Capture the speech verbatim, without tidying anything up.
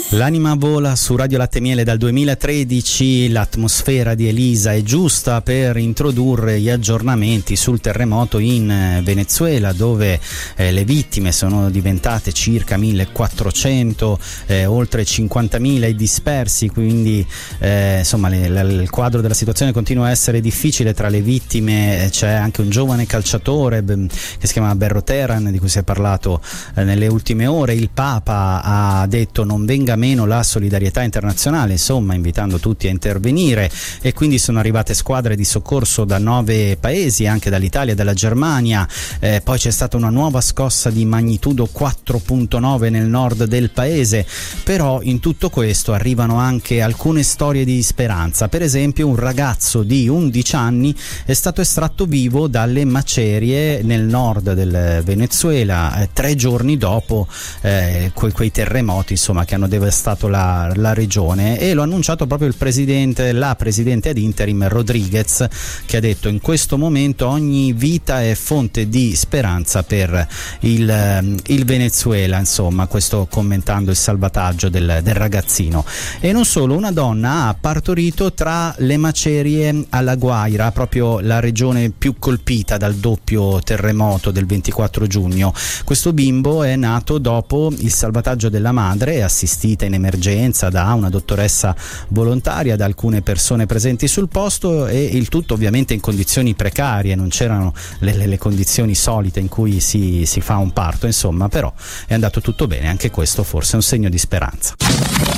L'anima vola su Radio Latte Miele dal duemilatredici, l'atmosfera di Elisa è giusta per introdurre gli aggiornamenti sul terremoto in Venezuela, dove eh, le vittime sono diventate circa millequattrocento, eh, oltre cinquantamila i dispersi, quindi eh, insomma le, le, il quadro della situazione continua a essere difficile. Tra le vittime eh, c'è anche un giovane calciatore b- che si chiama Berro Teran, di cui si è parlato eh, nelle ultime ore. Il Papa ha detto non venga meno la solidarietà internazionale, insomma invitando tutti a intervenire, e quindi sono arrivate squadre di soccorso da nove paesi, anche dall'Italia e dalla Germania. Eh, poi c'è stata una nuova scossa di magnitudo quattro virgola nove nel nord del paese, però in tutto questo arrivano anche alcune storie di speranza. Per esempio un ragazzo di undici anni è stato estratto vivo dalle macerie nel nord del Venezuela eh, tre giorni dopo eh, que- quei terremoti insomma che hanno devastato la, la regione, e lo ha annunciato proprio il presidente, la presidente ad interim Rodriguez, che ha detto in questo momento ogni vita è fonte di speranza per il, il Venezuela, insomma, questo commentando il salvataggio del, del ragazzino. E non solo, una donna ha partorito tra le macerie alla Guaira, proprio la regione più colpita dal doppio terremoto del ventiquattro giugno. Questo bimbo è nato dopo il salvataggio della madre, assistita in emergenza da una dottoressa volontaria, da alcune persone presenti sul posto, e il tutto ovviamente in condizioni precarie, non c'erano le, le, le condizioni solite in cui si, si fa un parto, insomma, però è andato tutto bene. Anche questo forse è un segno di speranza.